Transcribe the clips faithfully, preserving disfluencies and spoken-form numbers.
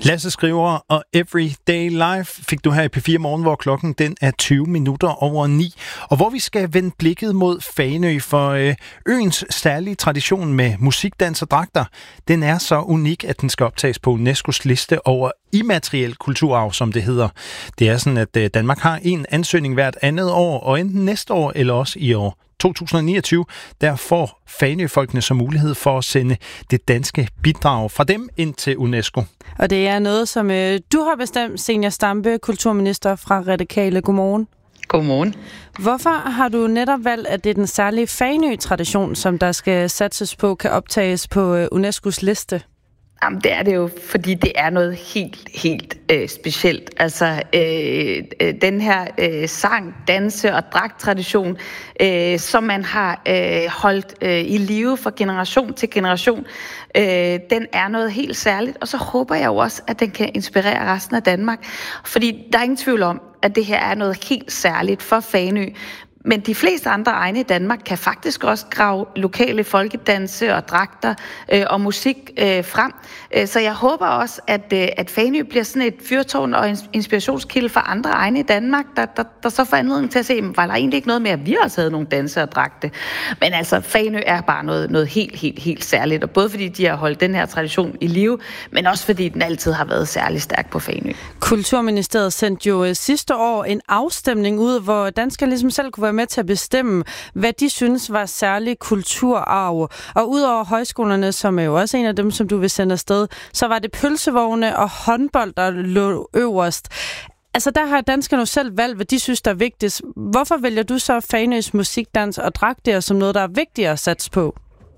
Lasse Skriver og Everyday Life fik du her i P fire Morgen, hvor klokken den er tyve minutter over ni. Og hvor vi skal vende blikket mod Fanø, for øh, øens særlige tradition med musik, dans og dragter, den er så unik, at den skal optages på UNESCO's liste over immateriel kulturarv, som det hedder. Det er sådan, at øh, Danmark har en ansøgning hvert andet år, og enten næste år eller også i år to tusind og niogtyve, der får Fanø-folkene så mulighed for at sende det danske bidrag fra dem ind til UNESCO. Og det er noget, som øh, du har bestemt, Zenia Stampe, kulturminister fra Radikale. Godmorgen. Godmorgen. Hvorfor har du netop valgt, at det er den særlige Fanø-tradition, som der skal satses på, kan optages på øh, UNESCO's liste? Jamen, det er det jo, fordi det er noget helt, helt øh, specielt. Altså, øh, øh, den her øh, sang, danse og dragttradition, øh, som man har øh, holdt øh, i live fra generation til generation, øh, den er noget helt særligt. Og så håber jeg jo også, at den kan inspirere resten af Danmark. Fordi der er ingen tvivl om, at det her er noget helt særligt for Fanø. Men de fleste andre egne i Danmark kan faktisk også grave lokale folkedanse og dragter øh, og musik øh, frem. Så jeg håber også, at, øh, at Fanø bliver sådan et fyrtårn og inspirationskilde for andre egne i Danmark, der, der, der så får anledning til at se, var der egentlig ikke noget med, at vi også havde nogle danse og dragte. Men altså, Fanø er bare noget, noget helt, helt, helt særligt. Og både fordi de har holdt den her tradition i live, men også fordi den altid har været særlig stærk på Fanø. Kulturministeriet sendte jo sidste år en afstemning ud, hvor danskere ligesom selv kunne være med til at bestemme, hvad de synes var særlig kulturarv. Og udover højskolerne, som er jo også en af dem, som du vil sende afsted, så var det pølsevogne og håndbold, der lå øverst. Altså, der har danskerne jo selv valgt, hvad de synes, der er vigtigst. Hvorfor vælger du så Fanøs musik, dans og dragter som noget, der er vigtigere at satse på?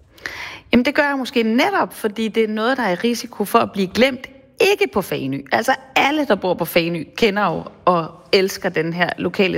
Jamen, det gør jeg måske netop, fordi det er noget, der er i risiko for at blive glemt. Ikke på Fanø. Altså, alle, der bor på Fanø, kender jo og elsker den her lokale